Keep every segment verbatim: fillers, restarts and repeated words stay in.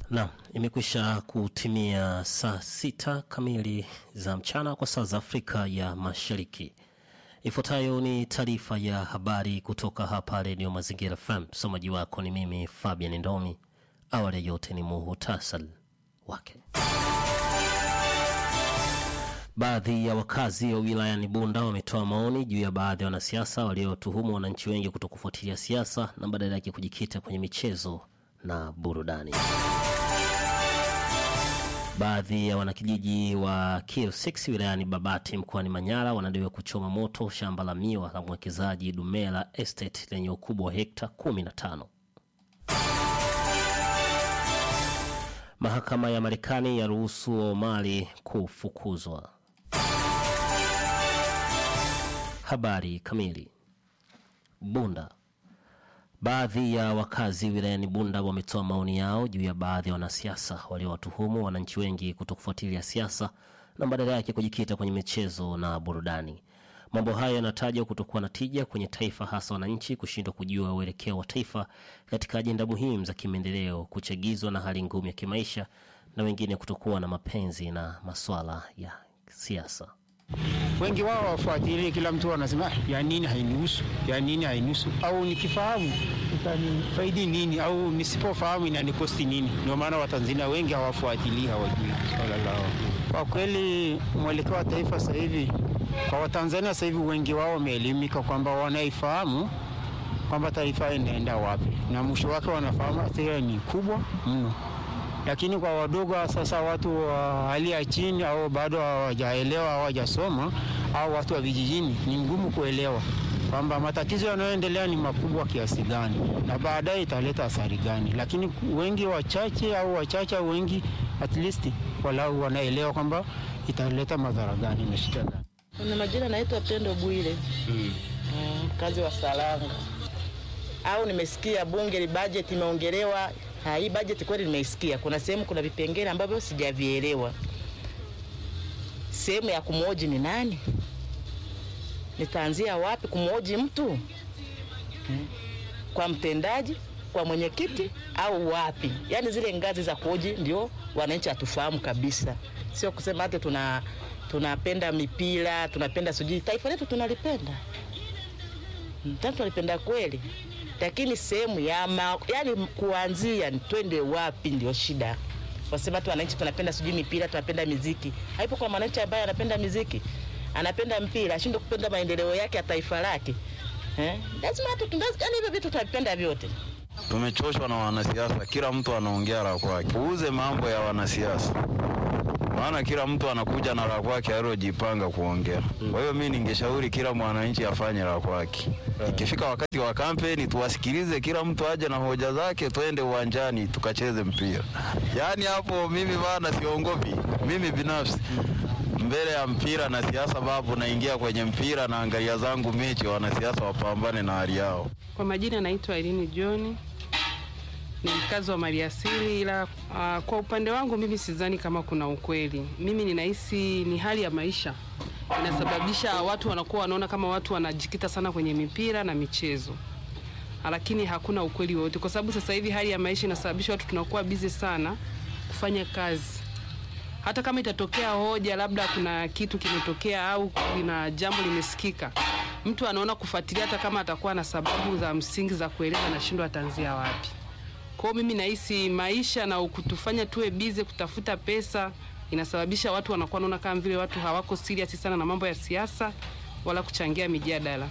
Naam, imekwisha kutimia saa sita kamili za mchana kwa saa za Afrika ya Mashariki. Ifuatayo ni taarifa ya habari kutoka hapa Radio Mazingira F M. Msomaji wako ni mimi Fabian Ndomi. Awali yote ni muhtasari wake. Baadhi ya wakazi wa wilaya ni Bunda wametoa maoni juu ya baadhi ya wanasiasa waliotuhumu wananchi wengi kutokufuatilia siasa na badala yake kujikita kwenye michezo na burudani. Baadhi ya wanakijiji wa Kilo sita wilayani Babati mkoani Manyara wanadaiwa kuchoma moto shamba la miwa la mwekezaji Dumela Estate lenye ukubwa wa hekta kumi na tano. Mahakama ya Marekani yaruhusu Omari kufukuzwa. Habari kamili. Bunda. Baadhi ya wakazi wilayani Bunda wametoa maoni yao juu ya baadhi ya wanasiasa waliowatuhumu wananchi wengi kutokufuatilia siasa na badala yake kujikita kwenye michezo na burudani. Mambo haya yanatajwa kutokuwa na tija kwenye taifa, hasa wananchi kushindwa kujua uelekeo wa taifa katika ajenda muhimu za kimaendeleo, kuchagizwa na hali ngumu ya kimaisha na wengine kutokuwa na mapenzi na masuala ya siasa. Wengi wao wafuatilie, kila mtu anasema ya nini hainihusu, ya nini hainihusu, au nikifahamu itanifaidi nini, au nisipofahamu inanikosti nini. Ndio maana Watanzania wengi hawafuatilii, hawajui swala lao. Kwa kweli mwelekeo wa taifa sasa hivi kwa Watanzania sasa hivi wengi wao wameelimika kwamba wanaifahamu kwamba taifa inaenda wapi, na mwisho wake wanafahamu athari ni kubwa mno. Lakini kwa wadogo sasa, watu wa hali ya chini au bado hawajaelewa, hawajasoma, au watu wa vijijini, ni ngumu kuelewa kwamba matatizo yanayoendelea ni makubwa kiasi gani na baadaye italeta athari gani. Lakini wengi wachache au wachache wengi at least walau wanaelewa kwamba italeta madhara gani na shida gani. Kuna majina naitwa Pendo Bwile. Mm. Mkazi wa Salanga. Au nimesikia bunge li budget imeongelewa. Ha, hii budget kweli nimeisikia. Kuna sehemu kuna vipengele ambavyo sijavielewa. Sehemu ya kumhoji ni nani? Nitaanzia wapi kumhoji mtu? Hmm. Kwa mtendaji, kwa mwenyekiti au wapi? Yaani zile ngazi za kuhoji ndio wananchi atufahamu kabisa. Sio kusema hata tuna tunapenda mipira, tunapenda sujui. Taifa letu tunalipenda. Taifa tunalipenda kweli. Lakini sehemu ya ma, yani kuanzia twende wapi ndio shida. Wasema tu wananchi tunapenda sujui mipira, tunapenda muziki. Haipo kwa mwananchi ambaye anapenda muziki, anapenda mpira, ashindwe kupenda maendeleo yake ya taifa lake. Eh? Lazima tu tungazi, yani hivyo vitu tunapenda vyote. Tumechoshwa na wanasiasa, kila mtu anaongea la kwake. Uuze mambo ya wanasiasa. Maana kila mtu anakuja na la kwake aliyojipanga kuongea. Kwa hiyo mimi ningeshauri kila mwananchi afanye la kwake. Ikifika wakati wa kampeni tuwasikilize, kila mtu aje na hoja zake, twende uwanjani tukacheze mpira. Yaani hapo mimi bana siongopi. Mimi binafsi mbele ya mpira na siasa babu naingia kwenye mpira na angalia zangu mechi, wanasiasa wapambane na hali yao. Kwa majina naitwa Irene John. Ni mkazi wa Maliasili, ila uh, kwa upande wangu mimi sidhani kama kuna ukweli. Mimi ninahisi ni hali ya maisha inasababisha watu wanakuwa wanaona kama watu wanajikita sana kwenye mipira na michezo. Lakini hakuna ukweli wote, kwa sababu sasa hivi hali ya maisha inasababisha watu tunakuwa busy sana kufanya kazi. Hata kama itatokea hoja, labda kuna kitu kimetokea au kuna jambo limesikika, mtu anaona kufuatilia hata kama atakuwa na sababu za msingi za kueleza na shindwa ataanzia wapi. Kwa mimi nahisi maisha na kutufanya tuwe busy kutafuta pesa inasababisha watu wanakuwa wanaona kama vile watu hawako serious sana na mambo ya siasa wala kuchangia mijadala.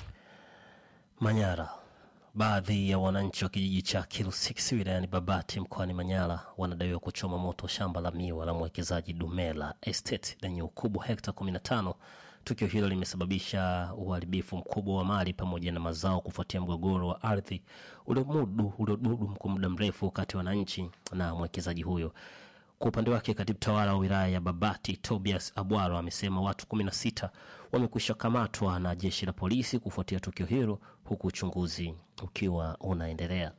Manyara. Baadhi ya wananchi wa kijiji cha Kilo sita wilayani Babati mkoani Manyara wanadaiwa kuchoma moto shamba la miwa la mwekezaji Dumela Estate lenye ukubwa hekta kumi na tano. Tukio hilo limesababisha uharibifu mkubwa wa mali pamoja na mazao kufuatia mgogoro wa ardhi uliomudu uliodumu kwa muda mrefu kati ya wananchi na mwekezaji huyo. Kwa upande wake, katibu tawala wa wilaya ya Babati Tobias Abwaro amesema watu kumi na sita wamekwisha kamatwa na jeshi la polisi kufuatia tukio hilo, huku uchunguzi ukiwa unaendelea.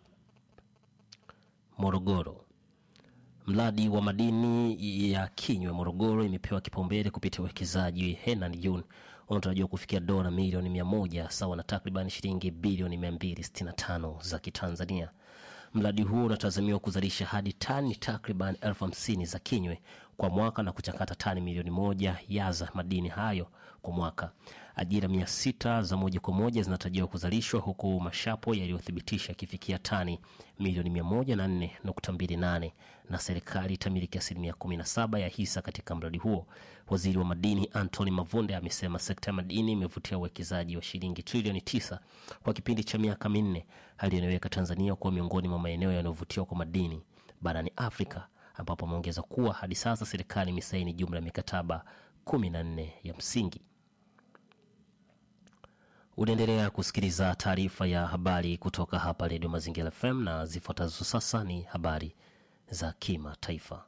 Morogoro. Mradi wa madini ya Kinywa Morogoro imepewa kipaumbele kupitia uwekezaji Henan June unatarajiwa kufikia dola milioni mia moja sawa na takriban shilingi bilioni mia mbili sitini na tano za Kitanzania. Mradi huo unatazamiwa kuzalisha hadi tani takriban elfu hamsini za kinywe kwa mwaka na kuchakata tani milioni moja ya za madini hayo kwa mwaka. Ajira mia sita za moja kwa moja zinatarajiwa kuzalishwa, huku mashapo yaliyothibitisha kifikia tani milioni mia moja na nne nukta mbili nane na serikali itamiliki asilimia kumi na saba ya hisa katika mradi huo. Waziri wa madini Anthony Mavunde amesema sekta ya madini imevutia uwekezaji wa shilingi trilioni tisa kwa kipindi cha miaka minne, hali inayoweka Tanzania kuwa miongoni mwa maeneo yanayovutiwa kwa madini barani Afrika, ambapo ameongeza kuwa hadi sasa serikali imesaini jumla mikataba kumi na nne ya msingi. Unaendelea kusikiliza taarifa ya habari kutoka hapa Radio Mazingira F M, na zifuatazo sasa ni habari za kimataifa.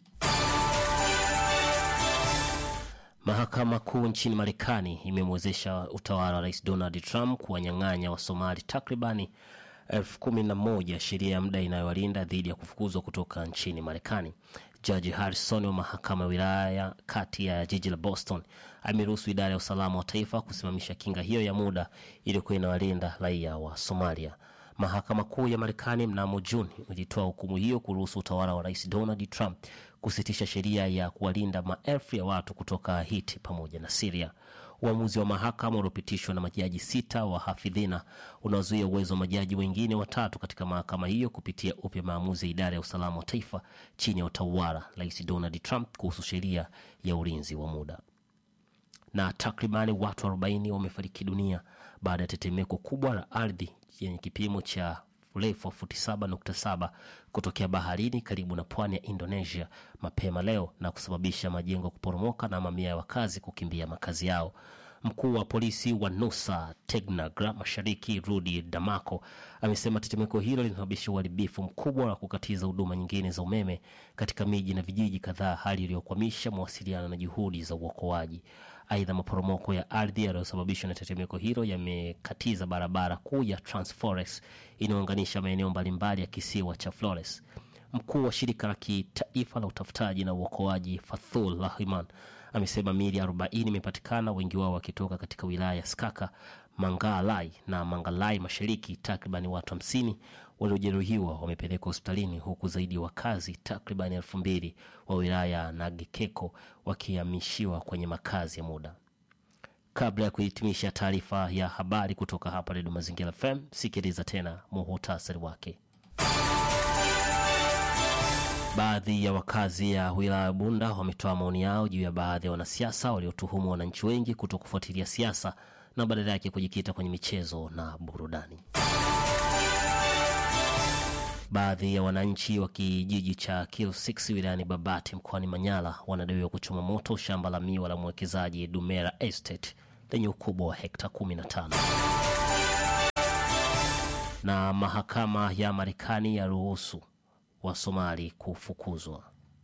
Mahakama Kuu nchini Marekani imemwezesha utawala wa Rais Donald Trump kuwanyang'anya wa Somali takribani elfu kumi na moja sheria ya muda inayowalinda dhidi ya kufukuzwa kutoka nchini Marekani. Judge Harrison wa mahakama ya wilaya kati ya jiji la Boston ameruhusu idara ya usalama wa taifa kusimamisha kinga hiyo ya muda iliyokuwa inawalinda raia wa Somalia. Mahakama Kuu ya Marekani mnamo Juni ilitoa hukumu hiyo kuruhusu utawala wa Rais Donald Trump kusitisha sheria ya kuwalinda maelfu ya watu kutoka Haiti pamoja na Syria. Uamuzi wa mahakama uliopitishwa na majaji sita wa hafidhina unazuia uwezo wa majaji wengine watatu katika mahakama hiyo kupitia upya maamuzi ya idara ya usalama wa taifa chini ya utawala Rais Donald Trump kuhusu sheria ya ulinzi wa muda. Na takribani watu arobaini wamefariki dunia baada ya tetemeko kubwa la ardhi yenye kipimo cha urefu wa futi saba nukta saba kutokea baharini karibu na pwani ya Indonesia mapema leo na kusababisha majengo kuporomoka na mamia ya wakazi kukimbia makazi yao. Mkuu wa polisi wa Nusa Tenggara Mashariki Rudi Damako amesema tetemeko hilo lilisababisha uharibifu mkubwa na kukatiza huduma nyingine za umeme katika miji na vijiji kadhaa, hali iliyokwamisha mawasiliano na juhudi za uokoaji. Aidha, maporomoko ya ardhi yaliyosababishwa na tetemeko hilo yamekatiza barabara kuu ya Transforest inayounganisha maeneo mbalimbali ya kisiwa cha Flores. Mkuu wa shirika la kitaifa la utafutaji na uokoaji Fathul Rahman amesema miili arobaini imepatikana, wengi wao wakitoka katika wilaya ya Skaka, Mangalai na Mangalai Mashariki. Takriban watu hamsini waliojeruhiwa wamepelekwa hospitalini, huku zaidi ya wakazi takriban elfu mbili wa wilaya na Gikeko wakihamishiwa kwenye makazi ya muda. Kabla ya kuhitimisha taarifa ya habari kutoka hapa Radio Mazingira F M, sikiliza tena muhtasari wake. Baadhi ya wakazi ya wilaya Bunda wametoa maoni yao juu ya baadhi ya wanasiasa waliotuhumu wananchi wengi kutokufuatilia siasa na badala yake kujikita kwenye michezo na burudani. Baadhi ya wananchi wa kijiji cha Kilo sita wilayani Babati mkoani Manyara wanadaiwa kuchoma moto shamba la miwa la mwekezaji Dumela Estate lenye ukubwa wa hekta kumi na tano. Na mahakama ya Marekani ya ruhusu wa Somali kufukuzwa.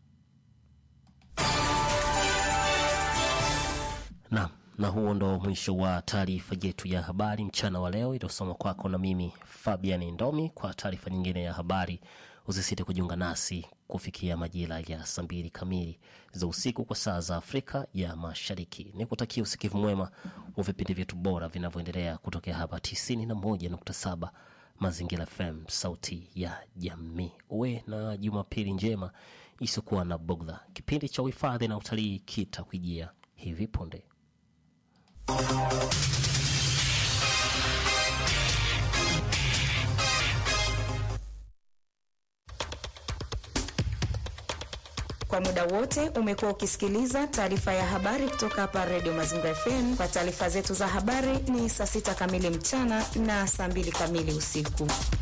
Na na huo ndo mwisho wa taarifa yetu ya habari mchana wa leo, iliyosoma kwako na mimi Fabian Ndomi. Kwa taarifa nyingine ya habari usisite kujiunga nasi kufikia majira ya saa mbili kamili za usiku kwa saa za Afrika ya Mashariki. Nikutakia usikivu mwema wa vipindi vyetu bora vinavyoendelea kutokea hapa tisini na moja nukta saba Mazingira F M, sauti ya jamii. Uwe na Jumapili njema isiyokuwa na bugdha. Kipindi cha uhifadhi na utalii kitakujia hivi punde. Kwa muda wote umekuwa ukisikiliza taarifa ya habari kutoka hapa Radio Mazingira F M. Kwa taarifa zetu za habari ni saa sita kamili mchana na saa mbili kamili usiku.